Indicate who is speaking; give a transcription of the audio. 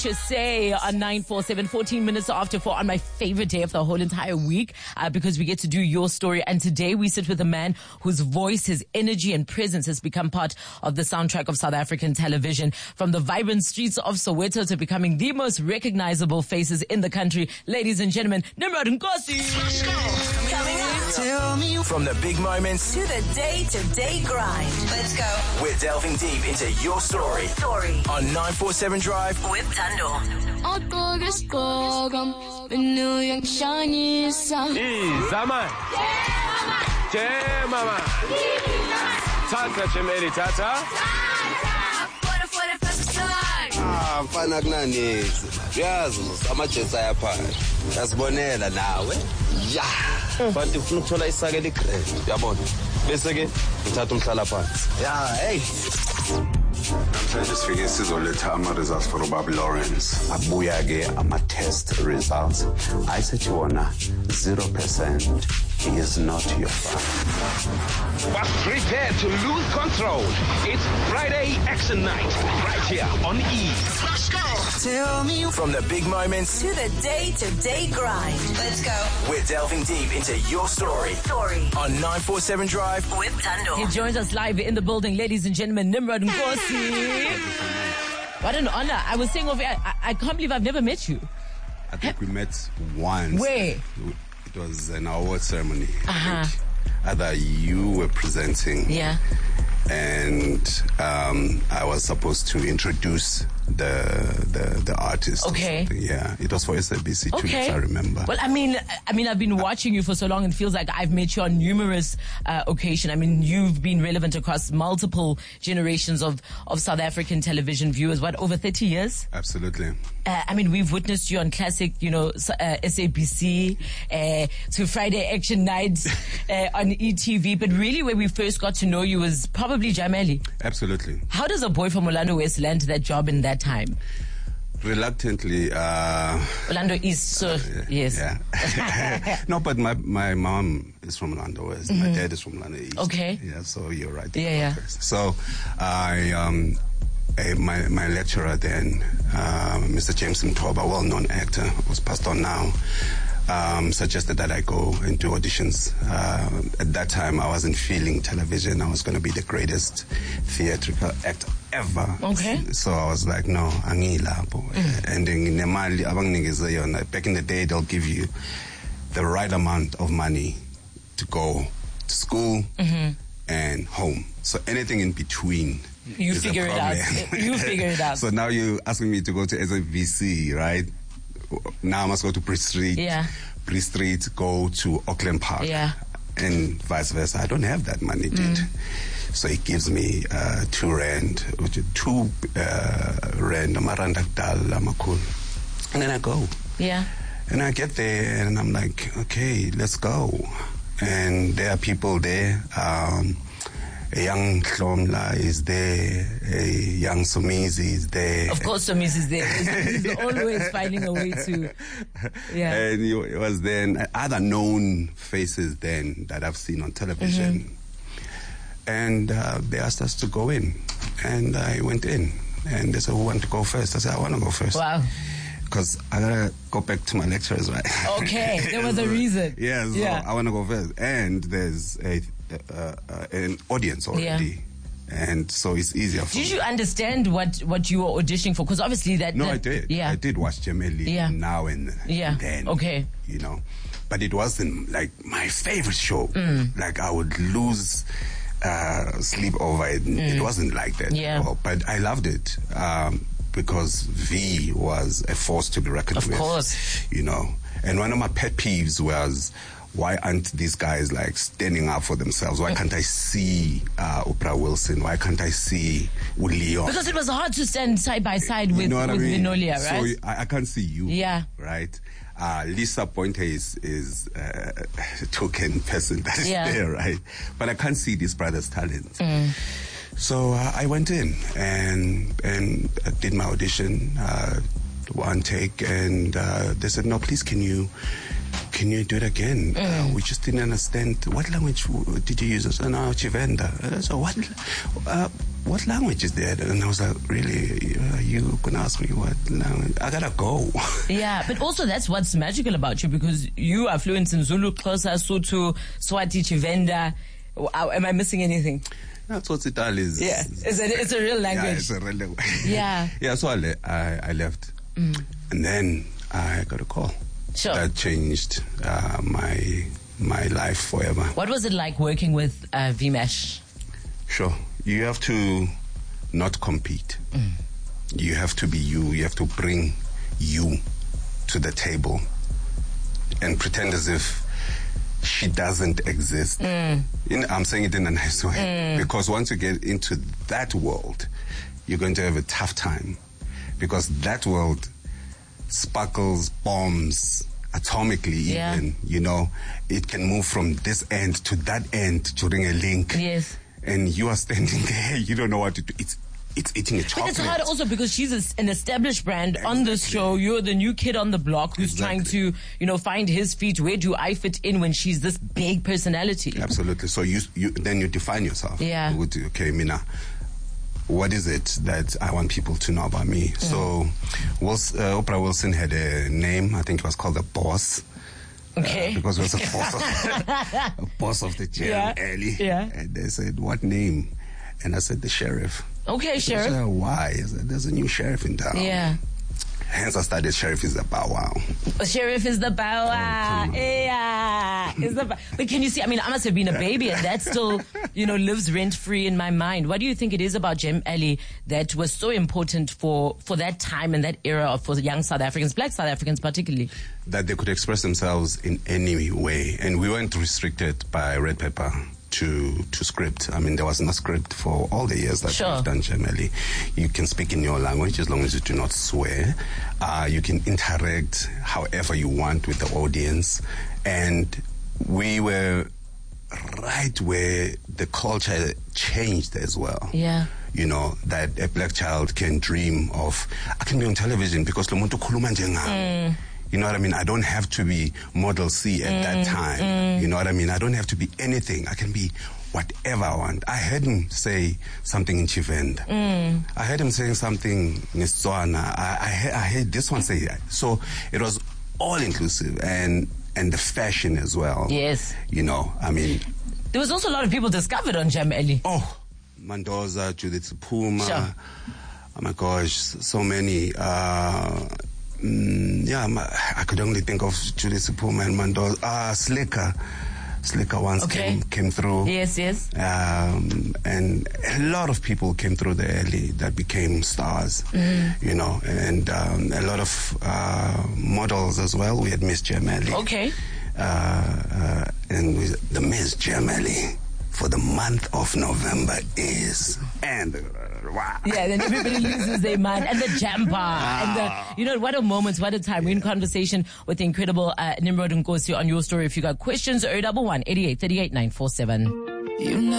Speaker 1: To say on 947, 14 minutes after 4 on my favorite day of the whole entire week, because we get to do your story. And today we sit with a man whose voice, his energy and presence has become part of the soundtrack of South African television. From the vibrant streets of Soweto to becoming the most recognizable faces in the country. Ladies and gentlemen, Nimrod Nkosi.
Speaker 2: Coming up.
Speaker 3: Tell me.
Speaker 4: From the big moments
Speaker 2: To the day-to-day grind. Let's go.
Speaker 4: we're delving deep into your story on 947 Drive
Speaker 2: With Tando.
Speaker 5: Zaman. Mama. Tata Chemeli Tata.
Speaker 3: Mfana kunanisi. Uyazi amajesi ayaphana. Yasibonela nawe. Ya. Bantu ufuna ukuthola isake ligrade. Uyabona? Bese ke ngithatha umhlala phansi. Ya, hey.
Speaker 6: Namhlanje sifike sizoletha ama-results for ubaba Lawrence. Abuya ke ama-test results. Ayisethi wona 0%. He is not your father.
Speaker 5: But prepare to lose control. It's Friday Action Night right here on E.
Speaker 3: Tell me.
Speaker 4: from the big moments
Speaker 2: To the day-to-day grind. Let's go.
Speaker 4: we're delving deep into your story on 947 Drive
Speaker 2: With Tando.
Speaker 1: He joins us live in the building, ladies and gentlemen, Nimrod Nkosi. What an honor. I was saying over here, I can't believe I've never met you.
Speaker 6: I think we met once.
Speaker 1: Where?
Speaker 6: It was an award ceremony.
Speaker 1: Uh-huh.
Speaker 6: Either you were presenting.
Speaker 1: Yeah.
Speaker 6: And I was supposed to introduce the artist. or
Speaker 1: Okay.
Speaker 6: something. Yeah, it was for SABC too,
Speaker 1: Okay.
Speaker 6: if I remember.
Speaker 1: Well, I mean, I've been watching you for so long. It feels like I've met you on numerous occasions. I mean, you've been relevant across multiple generations of South African television viewers. What, over 30 years?
Speaker 6: Absolutely.
Speaker 1: I mean, we've witnessed you on classic, SABC, to Friday Action Night on ETV. But really, where we first got to know you was probably Jameli.
Speaker 6: Absolutely.
Speaker 1: How does a boy from Orlando West land that job in that time?
Speaker 6: Reluctantly.
Speaker 1: Orlando East, so yes.
Speaker 6: Yeah. No, but my mom is from Orlando West. My dad is from Orlando East.
Speaker 1: Okay.
Speaker 6: Yeah, so you're right.
Speaker 1: Yeah.
Speaker 6: So my lecturer then, Mr. James Mtoba, well-known actor, was passed on now, suggested that I go and do auditions. At that time, I wasn't feeling television. I was going to be the greatest theatrical actor ever.
Speaker 1: Okay.
Speaker 6: So I was like, no, angilapho. And then back in the day, they'll give you the right amount of money to go to school and home. So anything in between.
Speaker 1: You
Speaker 6: is a
Speaker 1: figure it out.
Speaker 6: problem.
Speaker 1: You figure it out.
Speaker 6: So now you're asking me to go to SABC, right? Now I must go to Bridge Street.
Speaker 1: Yeah.
Speaker 6: Bridge Street, go to Auckland Park.
Speaker 1: Yeah.
Speaker 6: And vice versa. I don't have that money, dude. So he gives me 2 rand, which is 2 rand, amaranda kudala amakhulu. And then I go.
Speaker 1: Yeah.
Speaker 6: And I get there and I'm like, okay, let's go. And there are people there. A young Hlomla is there. A young Somizi is there.
Speaker 1: Of course, Somis is there. He's always finding a way to. Yeah.
Speaker 6: And it was then other known faces then that I've seen on television. And they asked us to go in. And I went in. And they said, who want to go first? I said, I want to go first.
Speaker 1: Wow.
Speaker 6: Because I got to go back to my lecturers, right?
Speaker 1: Okay. There was a reason.
Speaker 6: Yeah, so I want to go first. And there's an audience already.
Speaker 1: Yeah.
Speaker 6: And so it's easier for
Speaker 1: Did
Speaker 6: me.
Speaker 1: you understand what you were auditioning for? Because obviously
Speaker 6: No, I did.
Speaker 1: Yeah.
Speaker 6: I did watch Jameli now and then.
Speaker 1: Okay.
Speaker 6: But it wasn't like my favorite show. Like I would lose sleep over it. It wasn't like that.
Speaker 1: Yeah.
Speaker 6: But I loved it. Because V was a force to be reckoned with.
Speaker 1: Of course.
Speaker 6: And one of my pet peeves was, why aren't these guys like standing up for themselves? Why can't I see Oprah Wilson? Why can't I see Leon?
Speaker 1: Because it was hard to stand side by side with Vinolia, right?
Speaker 6: So I can't see you.
Speaker 1: Yeah.
Speaker 6: Right? Lisa Pointe is a token person that is there, right? But I can't see these brothers' talents. So I went in and did my audition, one take, and they said, no, please, can you do it again? We just didn't understand. What language did you use? I said, no, Chivenda. So what? what language is that? And I was like, really? You can ask me what language? I gotta go.
Speaker 1: Yeah, but also that's what's magical about you, because you are fluent in Zulu, Xhosa, Sotho, Swati, Chivenda. Am I missing anything?
Speaker 6: That's what Itali is.
Speaker 1: Yeah, it's a real language.
Speaker 6: Yeah, it's a real language.
Speaker 1: Yeah.
Speaker 6: Yeah, so I left. And then I got a call.
Speaker 1: Sure.
Speaker 6: That changed my life forever.
Speaker 1: What was it like working with Vmash?
Speaker 6: Sure. You have to not compete. You have to be you. You have to bring you to the table and pretend as if she doesn't exist. I'm saying it in a nice way. Because once you get into that world, you're going to have a tough time. Because that world sparkles, bombs, atomically even, you know. It can move from this end to that end during a link.
Speaker 1: Yes.
Speaker 6: And you are standing there, you don't know what to do. It's eating a chocolate.
Speaker 1: But it's hard also because she's an established brand on this show. You're the new kid on the block who's trying to, find his feet. Where do I fit in when she's this big personality? Absolutely.
Speaker 6: So then you define yourself.
Speaker 1: Yeah.
Speaker 6: Okay, Mina, what is it that I want people to know about me? So Oprah Wilson had a name. I think it was called The Boss.
Speaker 1: Okay.
Speaker 6: Because it was a boss of the jail, early.
Speaker 1: Yeah.
Speaker 6: And they said, what name? And I said, the sheriff.
Speaker 1: Okay, sheriff.
Speaker 6: Said, why? I said, there's a new sheriff in town.
Speaker 1: Yeah.
Speaker 6: Hence I started Sheriff is the Bow Wow.
Speaker 1: Sheriff is the Bow Wow. Yeah. But can you see, I must have been a baby and that still, lives rent-free in my mind. What do you think it is about Gem Alley that was so important for that time and that era for young South Africans, black South Africans particularly? That they could express themselves in any way. And we weren't restricted by Red Pepper to script. There was no script for all the years that we've done Gem Alley. You can speak in your language as long as you do not swear. You can interact however you want with the audience. And we were right where the culture changed as well. Yeah. That a black child can dream of, I can be on television because lo muntu khuluma njengami. You know what I mean? I don't have to be Model C at that time. You know what I mean? I don't have to be anything. I can be whatever I want. I heard him say something in Chivenda. I heard him saying something in Setswana. I heard this one say that. So it was all inclusive and the fashion as well. Yes. There was also a lot of people discovered on Gem Alley. Oh, Mandoza, Judith Puma. Sure. Oh my gosh, so many. I could only think of Judith Puma and Mandoza. Slicker once came through. Yes. And a lot of people came through the alley that became stars, and a lot of models as well. We had Miss Gem Alley. Okay. And the Miss Gem Alley for the month of November is, wow. Yeah, then everybody loses their mind. And the jumper. And what a moment, what a time. We're in conversation with the incredible Nimrod Nkosi on Your Story. If you got questions, 011 88 38 947.